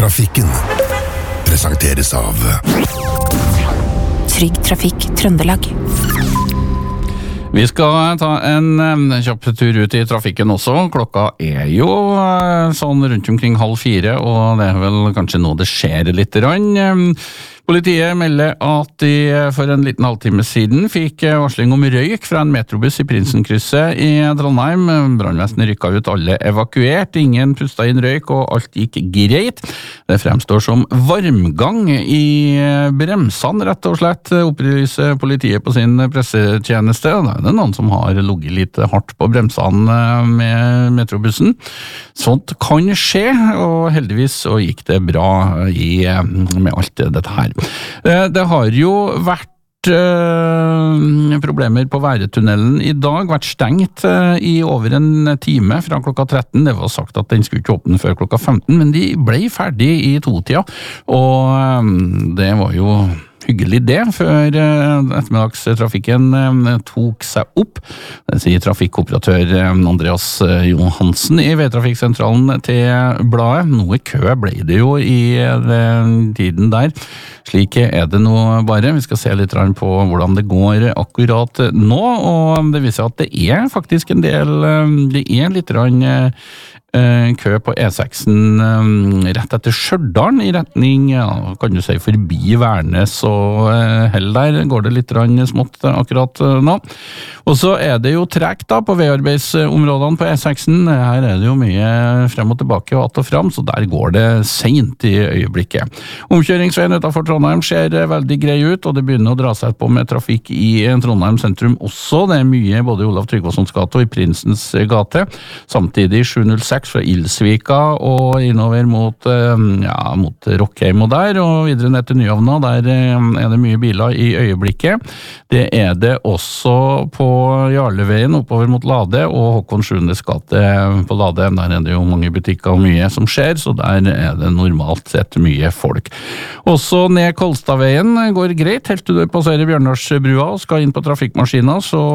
Trafikken presenteres av Trygg Trafikk Trøndelag. Vi skal ta en kjapp tur ut i trafikken også. Klokka jo sånn rundt omkring 3:30, og det vel kanskje nå det skjer litt grann. Politiet melder at de for en liten halvtime siden fikk varsling om røyk fra en metrobuss i Prinsenkrysset i Trondheim. Brannvesenet rykket ut, alle evakuert, ingen pustet inn røyk og alt gikk greit. Det fremstår som varmgang i bremsene, rett og slett, opplyser politiet på sin pressetjeneste. Det det noen som har ligget litt hardt på bremsene med metrobussen. Sånt kan skje, og heldigvis så gikk det bra med alt dette her. Det har jo vært problemer på Væretunnelen i dag, vært stengt i over en time fra klokka 13. Det var sagt at den skulle ikke åpne før klokka 15, men de ble ferdig i 2-tida, og det var jo hyggelig det, før ettermiddagstrafikken tok seg opp. Det sier trafikkoperatør Andreas Johansen i Veitrafikksentralen til bladet. Noe kø ble det jo i den tiden der. Slik det nå bare. Vi skal se litt på hvordan det går akkurat nå, og det viser at det faktisk en del, det litt kø på E6-en rett etter Stjørdal i retning, kan du si, forbi Værnes og Hell der, går det litt smått akkurat nå. Og så det jo trekt da på veiarbeidsområdene på E6-en, her det jo mye frem og tilbake og att og fram, så der går det sent i øyeblikket. Omkjøringsveien utenfor Trondheim ser veldig grei ut, og det begynner å dra seg på med trafikk i Trondheim sentrum også. Det mye både i Olav Tryggvasons gate og i Prinsens gate. Samtidig 706 fra Ilsvika og innover mot Rockheim og der, og videre ned til Nyhavna. Der det mye biler i øyeblikket. Det det også på Jarleveien oppover mot Lade og Håkon 7.s gate på Lade. Der det jo mange butikker og mye som skjer, så der det normalt sett mye folk. Også ned Kolstadveien går greit, helt til du passerer Bjørndarsbrua og skal inn på trafikkmaskiner, så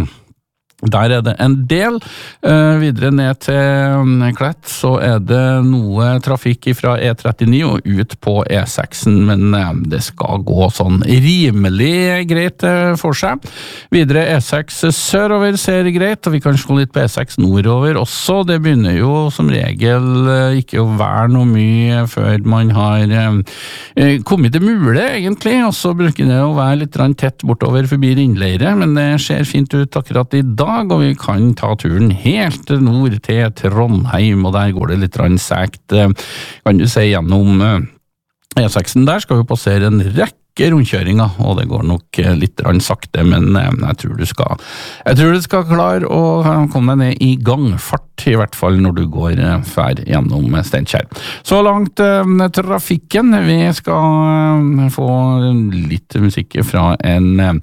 der det en del. Videre ned til Klett så det noe trafikk fra E39 og ut på E6-en, men det skal gå sånn rimelig greit for seg. Videre E6 sørover ser greit, og vi kan slå litt på E6 nordover også. Det begynner jo som regel ikke å være noe mye før man har kommet til Mule egentlig, og så bruker det å være litt tett bortover forbi Rindleire, men det ser fint ut akkurat i dag, og vi kan ta turen helt nord til Trondheim, og der går det litt sækt, kan du si, gjennom E6-en. Der skal vi passere en rekke rundkjøringer, og det går nok litt sakte, men jeg tror du skal klare å komme deg ned i gangfart, i hvert fall når du går fær gjennom Steinkjer. Så langt trafikken. Vi skal få litt musikk fra en,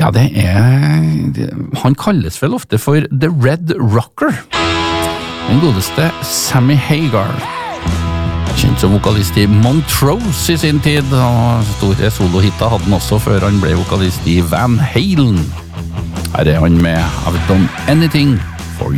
han kalles vel ofte for The Red Rocker. Den godeste Sammy Hagar. Kjent som vokalist i Montrose i sin tid, og store solohitter hadde han også før han ble vokalist i Van Halen. Her han med I've Done Anything